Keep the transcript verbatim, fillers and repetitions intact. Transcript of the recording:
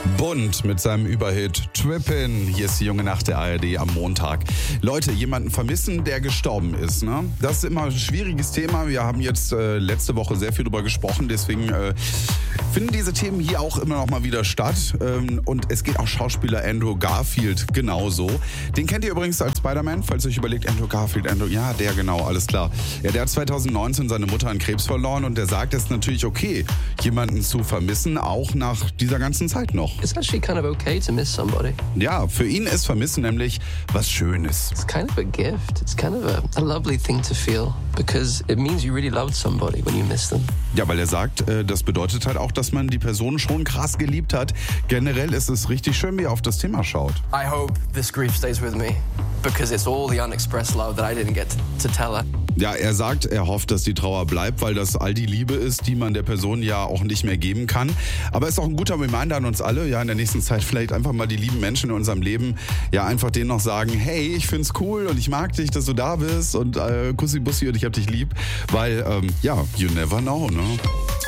Bunt mit seinem Überhit Trippin'. Hier ist die junge Nacht der A R D am Montag. Leute, jemanden vermissen, der gestorben ist, ne? Das ist immer ein schwieriges Thema. Wir haben jetzt äh, letzte Woche sehr viel drüber gesprochen. Deswegen äh, finden diese Themen hier auch immer noch mal wieder statt. Ähm, und es geht auch Schauspieler Andrew Garfield genauso. Den kennt ihr übrigens als Spider-Man, falls ihr euch überlegt, Andrew Garfield, Andrew, ja, der genau, alles klar. Ja, der hat zwanzig neunzehn seine Mutter an Krebs verloren und der sagt, es ist natürlich okay, jemanden zu vermissen, auch nach dieser ganzen Zeit noch. It's actually kind of okay to miss somebody. Ja, für ihn ist Vermissen nämlich was Schönes. It's kind of a gift. It's kind of a, a lovely thing to feel because it means you really loved somebody when you miss them. Ja, weil er sagt, das bedeutet halt auch, dass man die Person schon krass geliebt hat. Generell ist es richtig schön, wie er auf das Thema schaut. I hope this grief stays with me because it's all the unexpressed love that I didn't get to tell her. Ja, er sagt, er hofft, dass die Trauer bleibt, weil das all die Liebe ist, die man der Person ja auch nicht mehr geben kann. Aber es ist auch ein guter Reminder an uns alle, ja, in der nächsten Zeit vielleicht einfach mal die lieben Menschen in unserem Leben, ja, einfach denen noch sagen, hey, ich find's cool und ich mag dich, dass du da bist und äh, Kussi Bussi und ich hab dich lieb, weil, ähm, ja, you never know, ne?